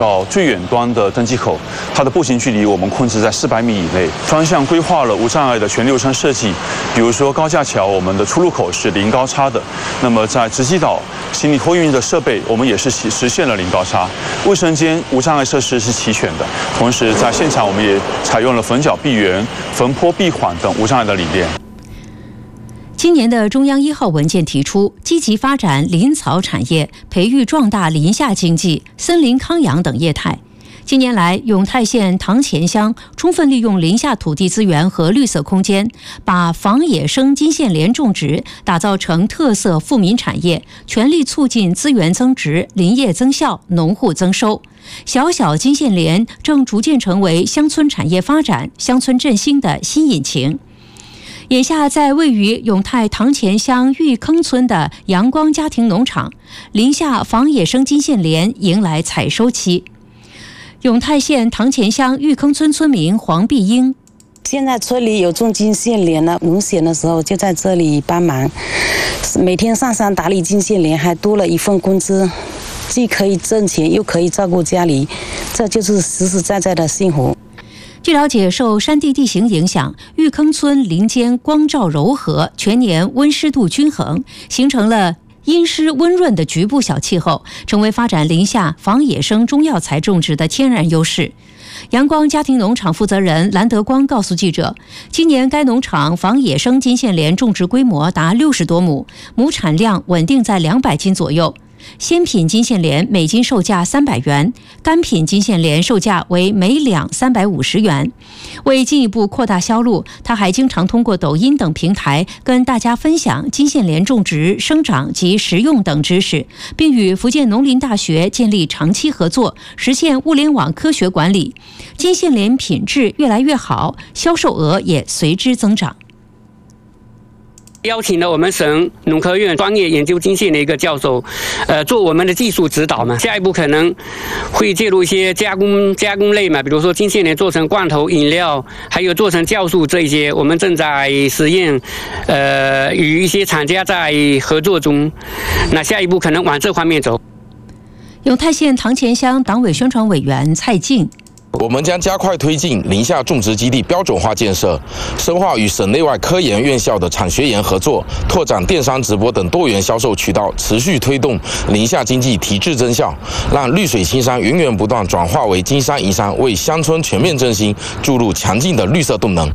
到最远端的登机口，它的步行距离我们控制在400米以内。专项规划了无障碍的全流程设计，比如说高架桥，我们的出入口是零高差的。那么在直机岛行李托运的设备，我们也是实现了零高差。卫生间无障碍设施是齐全的，同时在现场我们也采用了逢角闭圆、逢坡闭缓等无障碍的理念。 今年的中央1号文件提出，积极发展林草产业，培育壮大林下经济、森林康养等业态。近年来，永泰县堂前乡充分利用林下土地资源和绿色空间，把仿野生金线莲种植打造成特色富民产业，全力促进资源增值、林业增效、农户增收。小小金线莲正逐渐成为乡村产业发展、乡村振兴的新引擎。眼下，在位于永泰堂前乡玉坑村的阳光家庭农场，林下仿野生金线莲迎来采收期。永泰县堂前乡玉坑村村民黄碧英： 现在村里有种金线莲了，农闲的时候就在这里帮忙，每天上山打理金线莲，还多了一份工资，既可以挣钱，又可以照顾家里，这就是实实在在的幸福。 据了解，受山地地形影响，玉坑村林间光照柔和，全年温湿度均衡，形成了阴湿温润的局部小气候，成为发展林下仿野生中药材种植的天然优势。阳光家庭农场负责人蓝德光告诉记者，今年该农场仿野生金线莲种植规模达60多亩，亩产量稳定在200斤左右。鲜品金线莲每斤售价300元，干品金线莲售价为每两350元。为进一步扩大销路，他还经常通过抖音等平台跟大家分享金线莲种植、生长及食用等知识，并与福建农林大学建立长期合作，实现物联网科学管理。金线莲品质越来越好，销售额也随之增长。 邀请了我们省农科院专业研究金线的一个教授，做我们的技术指导嘛。下一步可能会介入一些加工类嘛，比如说金线莲做成罐头饮料，还有做成酵素这一些，我们正在实验，与一些厂家在合作中。那下一步可能往这方面走。 永泰县堂前乡党委宣传委员蔡进： 我们将加快推进林下种植基地标准化建设，深化与省内外科研院校的产学研合作，拓展电商直播等多元销售渠道，持续推动林下经济提质增效，让绿水青山源源不断转化为金山银山，为乡村全面振兴注入强劲的绿色动能。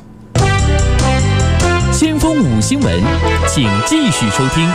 先锋5新闻，请继续收听。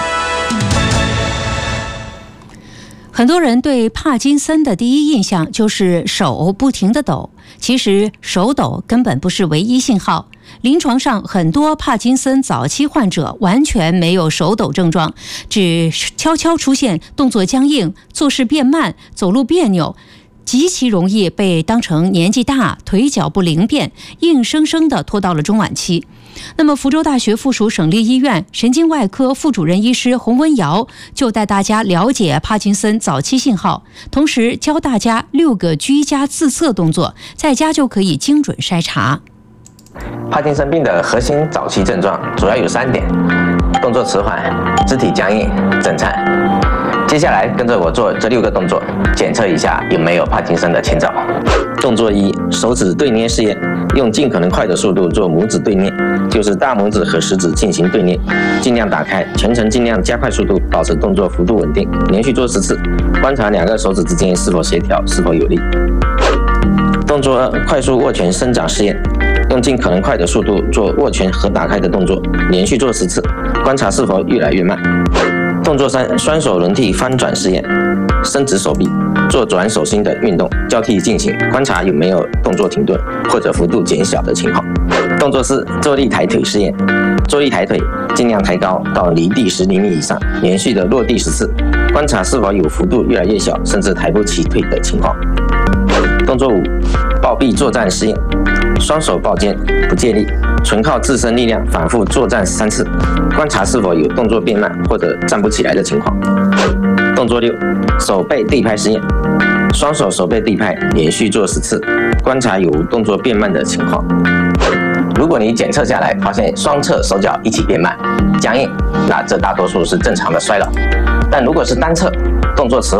很多人对帕金森的第一印象就是手不停地抖，其实手抖根本不是唯一信号。临床上很多帕金森早期患者完全没有手抖症状，只悄悄出现动作僵硬、做事变慢、走路别扭，极其容易被当成年纪大、腿脚不灵便，硬生生地拖到了中晚期。那么福州大学附属省立医院神经外科副主任医师洪文尧就带大家了解帕金森早期信号，同时教大家6个居家自测动作，在家就可以精准筛查。 帕金森病的核心早期症状主要有3点：动作迟缓、肢体僵硬、震颤。接下来跟着我做这6个动作，检测一下有没有帕金森的前兆。动作1：手指对捏试验，用尽可能快的速度做拇指对捏，就是大拇指和食指进行对捏，尽量打开，全程尽量加快速度，保持动作幅度稳定，连续做10次，观察2个手指之间是否协调，是否有力。动作2：快速握拳伸展试验，用尽可能快的速度做握拳和打开的动作，连续做10次，观察是否越来越慢。动作3：双手轮替翻转试验，伸直手臂，做转手心的运动，交替进行，观察有没有动作停顿或者幅度减小的情况。动作4：坐立抬腿试验，坐立抬腿，尽量抬高到离地10厘米以上，连续的落地10次，观察是否有幅度越来越小，甚至抬不起腿的情况。动作5：抱臂作战试验，双手抱肩，不借力，纯靠自身力量反复作战3次，观察是否有动作变慢或者站不起来的情况。动作6：手背地拍试验，双手手背地拍，连续做10次，观察有动作变慢的情况。如果你检测下来发现双侧手脚一起变慢、僵硬，那这大多数是正常的衰老。但如果是单侧动作迟缓、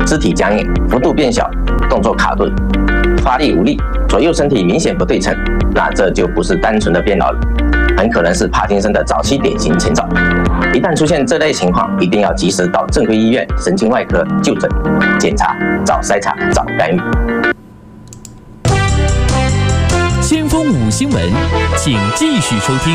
肢体僵硬、幅度变小、动作卡顿、发力无力、左右身体明显不对称，那这就不是单纯的变老了，很可能是帕金森的早期典型前兆。一旦出现这类情况，一定要及时到正规医院神经外科就诊、检查、早筛查、早干预。 先锋5新闻，请继续收听。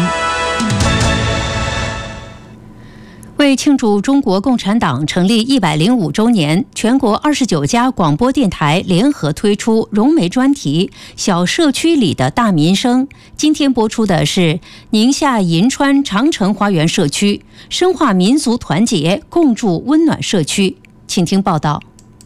为庆祝中国共产党成立105周年，全国29家广播电台联合推出融媒专题《小社区里的大民生》。今天播出的是宁夏银川长城花园社区，深化民族团结，共筑温暖社区。请听报道。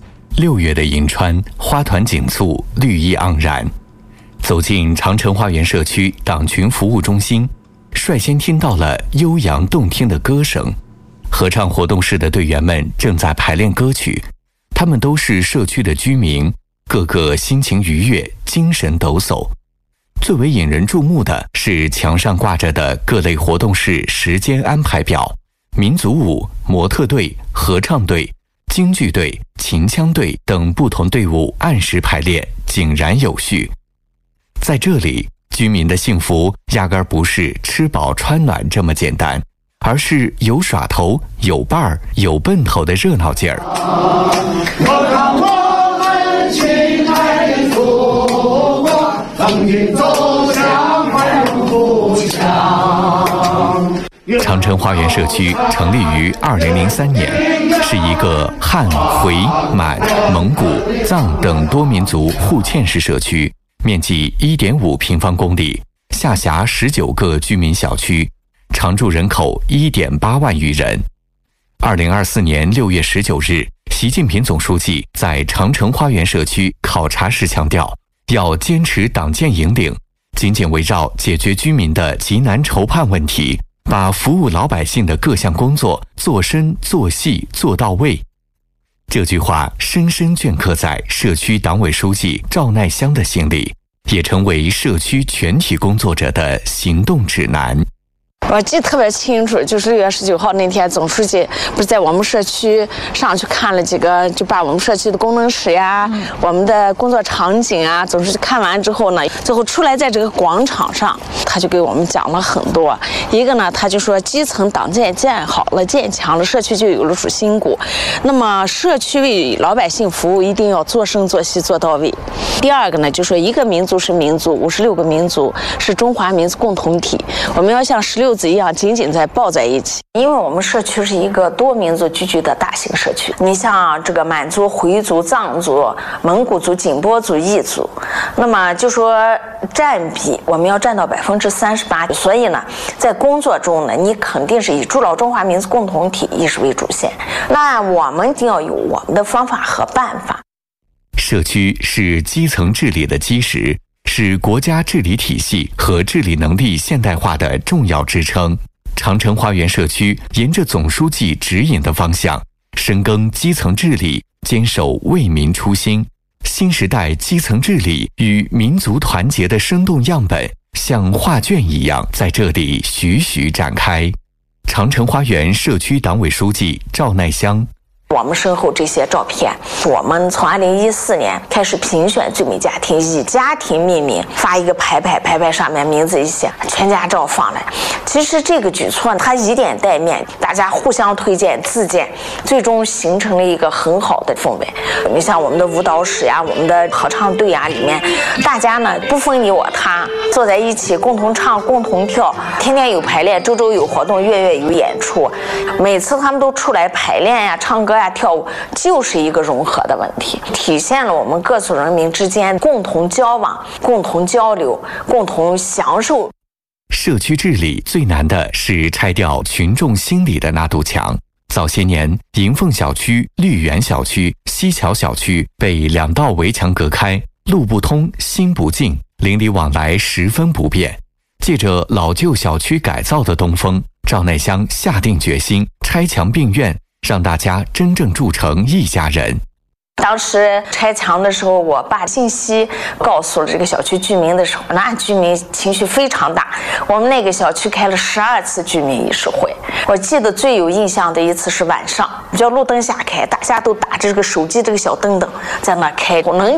6月的银川花团锦簇，绿意盎然。走进长城花园社区党群服务中心，率先听到了悠扬动听的歌声。合唱活动室的队员们正在排练歌曲，他们都是社区的居民，个个心情愉悦，精神抖擞。最为引人注目的是墙上挂着的各类活动室时间安排表，民族舞、模特队、合唱队、京剧队、秦腔队等不同队伍按时排练，井然有序。在这里，居民的幸福压根儿不是吃饱穿暖这么简单，而是有耍头、有伴儿、有奔头的热闹劲儿。 我让我们亲爱的祖国，曾经走向繁荣富强。 长城花园社区成立于2003年，是一个汉、回、满、蒙古、藏等多民族互嵌式社区，面积1.5平方公里，下辖19个居民小区，常住人口1.8万余人。2024年6月19日，习近平总书记在长城花园社区考察时强调，要坚持党建引领，紧紧围绕解决居民的急难愁盼问题，把服务老百姓的各项工作做深、做细、做到位。这句话深深镌刻在社区党委书记赵耐香的心里，也成为社区全体工作者的行动指南。 我记得特别清楚，就是6月19号那天，总书记不是在我们社区上去看了几个，就把我们社区的功能室呀、我们的工作场景啊，总书记看完之后呢，最后出来在这个广场上，他就给我们讲了很多。一个呢，他就说基层党建好了、建强了，社区就有了主心骨。那么社区为老百姓服务，一定要做深做细做到位。第二个呢，就说一个民族是民族，56个民族是中华民族共同体，我们要像16子一样紧紧在抱在一起。因为我们社区是一个多民族聚居的大型社区，你像这个满族、回族、藏族、蒙古族、景颇族、彝族，那么就说占比我们要占到38%。所以呢，在工作中呢，你肯定是以筑牢中华民族共同体意识为主线。那我们一定要有我们的方法和办法。 社区是基层治理的基石，是国家治理体系和治理能力现代化的重要支撑。长城花园社区沿着总书记指引的方向，深耕基层治理，坚守为民初心。新时代基层治理与民族团结的生动样本，像画卷一样在这里徐徐展开。长城花园社区党委书记赵耐香。 我们身后这些照片，我们从2014年开始评选最美家庭，以家庭命名，发一个牌上面名字一写，全家照放来。其实这个举措它以点带面，大家互相推荐自荐，最终形成了一个很好的氛围。你像我们的舞蹈室呀，我们的合唱队呀，里面大家呢不分你我他，坐在一起共同唱共同跳，天天有排练，周周有活动，月月有演出。每次他们都出来排练呀、唱歌呀、跳舞，就是一个融合的问题，体现了我们各族人民之间共同交往、共同交流、共同享受。 社区治理最难的是拆掉群众心里的那堵墙。早些年，银凤小区、绿园小区、西桥小区被2道围墙隔开，路不通，心不静，邻里往来十分不便。借着老旧小区改造的东风，赵耐香下定决心拆墙并院，让大家真正住成一家人。 当时拆墙的时候，我把信息告诉了这个小区居民的时候，那居民情绪非常大。我们那个小区开了12次居民议事会，我记得最有印象的一次是晚上，叫路灯下开，大家都打着这个手机这个小灯在那开，我能